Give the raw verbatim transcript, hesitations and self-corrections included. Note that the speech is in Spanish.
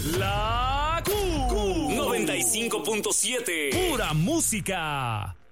La Q. Q noventa y cinco punto siete. Pura música.